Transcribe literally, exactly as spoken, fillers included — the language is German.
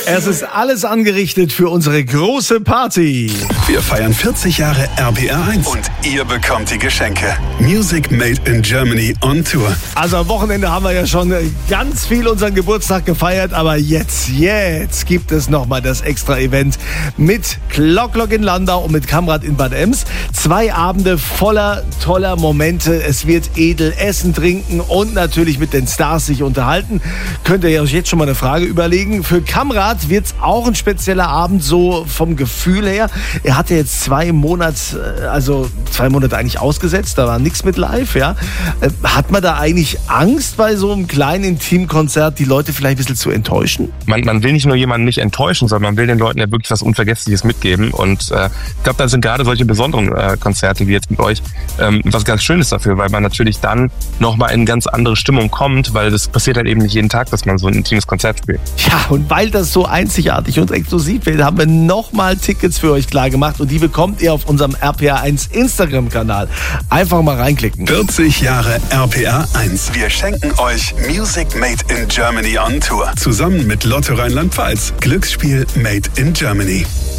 Es ist alles angerichtet für unsere große Party. Wir feiern vierzig Jahre R P R eins und ihr bekommt die Geschenke. Music Made in Germany on Tour. Also am Wochenende haben wir ja schon ganz viel unseren Geburtstag gefeiert, aber jetzt, jetzt gibt es nochmal das Extra-Event mit Clock-Clock in Landau und mit Kamrat in Bad Ems. Zwei Abende voller toller Momente. Es wird edel essen, trinken und natürlich mit den Stars sich unterhalten. Könnt ihr euch jetzt schon mal eine Frage überlegen. Für Kamrat wird es auch ein spezieller Abend, so vom Gefühl her. Er hatte jetzt zwei Monate, also zwei Monate eigentlich ausgesetzt, da war nichts mit live, ja. Hat man da eigentlich Angst bei so einem kleinen Intimkonzert, die Leute vielleicht ein bisschen zu enttäuschen? Man, man will nicht nur jemanden nicht enttäuschen, sondern man will den Leuten ja wirklich was Unvergessliches mitgeben. Und äh, ich glaube, da sind gerade solche besonderen äh, Konzerte wie jetzt mit euch ähm, was ganz Schönes dafür, weil man natürlich dann nochmal in eine ganz andere Stimmung kommt, weil das passiert halt eben nicht jeden Tag, dass man so ein intimes Konzert spielt. Ja, und weil das so einzigartig und exklusiv wird, haben wir nochmal Tickets für euch klar gemacht und die bekommt ihr auf unserem R P R eins Instagram-Kanal. Einfach mal reinklicken. vierzig Jahre R P R eins. Wir schenken euch Music Made in Germany on Tour. Zusammen mit Lotto Rheinland-Pfalz. Glücksspiel Made in Germany.